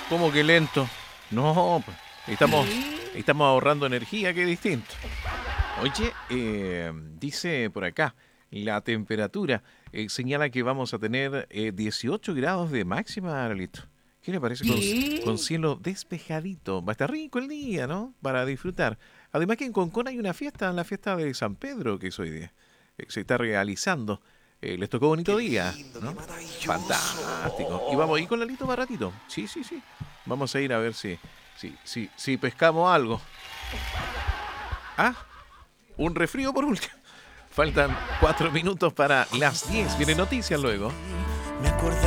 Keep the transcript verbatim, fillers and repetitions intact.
¿Cómo que lento? No, pues, estamos, estamos ahorrando energía, que es distinto. Oye, eh, dice por acá, la temperatura eh, señala que vamos a tener eh, dieciocho grados de máxima, Aralito. ¿Qué le parece con, con ¿Qué? cielo despejadito? Va a estar rico el día, ¿no? Para disfrutar. Además que en Concón hay una fiesta, la fiesta de San Pedro, que es hoy día. Eh, se está realizando. Eh, les tocó bonito Qué día, lindo, qué ¿no? Fantástico. Y maravilloso. vamos a ir con Lalito más ratito. Sí, sí, sí. Vamos a ir a ver si, si, si, si pescamos algo. Ah, un refrío por último. Faltan cuatro minutos para las diez. Viene noticias luego. Me acordé